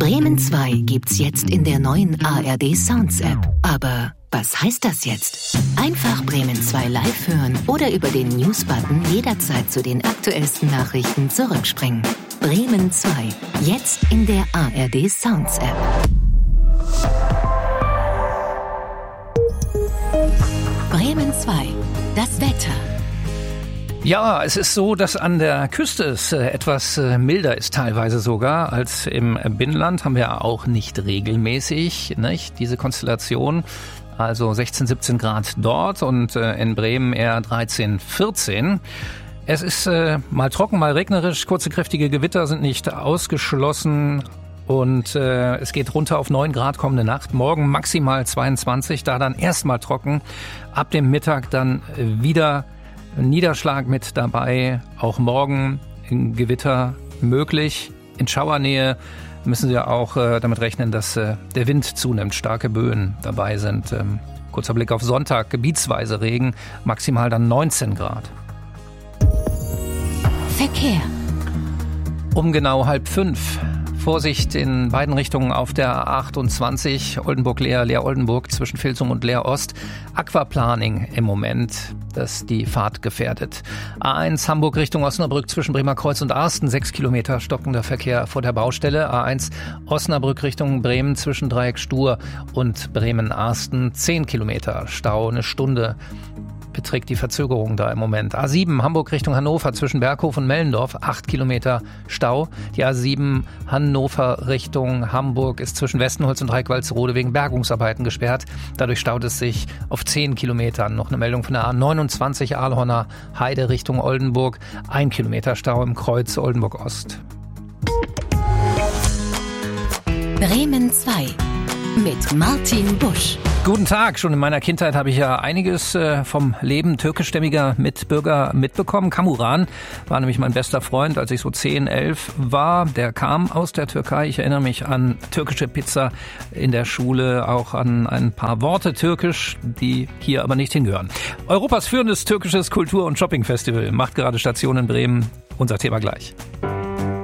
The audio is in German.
Bremen 2 gibt's jetzt in der neuen ARD Sounds App. Aber was heißt das jetzt? Einfach Bremen 2 live hören oder über den News-Button jederzeit zu den aktuellsten Nachrichten zurückspringen. Bremen 2, jetzt in der ARD Sounds App. Bremen 2, das Wetter. Ja, es ist so, dass an der Küste es etwas milder ist, teilweise sogar, als im Binnenland. Haben wir auch nicht regelmäßig, nicht? Diese Konstellation. Also 16, 17 Grad dort und in Bremen eher 13, 14. Es ist mal trocken, mal regnerisch. Kurze, kräftige Gewitter sind nicht ausgeschlossen. Und es geht runter auf 9 Grad kommende Nacht. Morgen maximal 22, da dann erstmal trocken. Ab dem Mittag dann wieder Niederschlag mit dabei, auch morgen Gewitter möglich. In Schauernähe müssen Sie auch damit rechnen, dass der Wind zunimmt, starke Böen dabei sind. Kurzer Blick auf Sonntag, gebietsweise Regen, maximal dann 19 Grad. Verkehr. Um genau 4:30. Vorsicht in beiden Richtungen auf der A28 Oldenburg-Leer, Leer-Oldenburg zwischen Vilsum und Leer-Ost. Aquaplaning im Moment, das die Fahrt gefährdet. A1 Hamburg Richtung Osnabrück zwischen Bremerkreuz und Arsten, 6 Kilometer stockender Verkehr vor der Baustelle. A1 Osnabrück Richtung Bremen zwischen Dreieck Stur und Bremen-Arsten, 10 Kilometer Stau, eine Stunde beträgt die Verzögerung da im Moment. A7 Hamburg Richtung Hannover zwischen Berghof und Mellendorf, 8 Kilometer Stau. Die A7 Hannover Richtung Hamburg ist zwischen Westenholz und Reickwaldsrode wegen Bergungsarbeiten gesperrt. Dadurch staut es sich auf 10 Kilometern. Noch eine Meldung von der A29 Aalhorner Heide Richtung Oldenburg, 1 Kilometer Stau im Kreuz Oldenburg Ost. Bremen 2 mit Martin Busch. Guten Tag. Schon in meiner Kindheit habe ich ja einiges vom Leben türkischstämmiger Mitbürger mitbekommen. Kamuran war nämlich mein bester Freund, als ich so 10, 11 war. Der kam aus der Türkei. Ich erinnere mich an türkische Pizza in der Schule, auch an ein paar Worte türkisch, die hier aber nicht hingehören. Europas führendes türkisches Kultur- und Shoppingfestival macht gerade Station in Bremen. Unser Thema gleich.